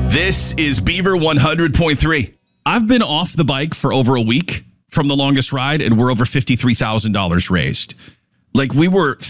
This is Beaver 100.3. I've been off the bike for over a week from the longest ride, and we're over $53,000 raised. Like, we were